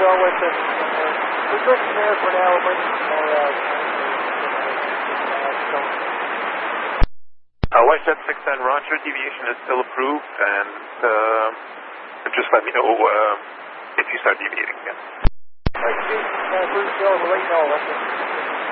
go with it. We're good from there for now. We're waiting for more Westjet 610, Roger. Deviation is still approved, and just let me know if you start deviating again. All right, Chief, we'll let you know.